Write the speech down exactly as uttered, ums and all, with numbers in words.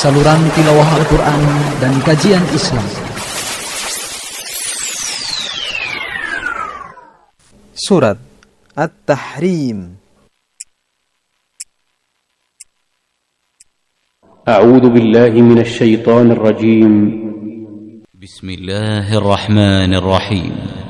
saluran tilawah Al-Quran dan kajian Islam. Surat At-Tahrim. أعوذ بالله من الشيطان الرجيم. بسم الله الرحمن الرحيم.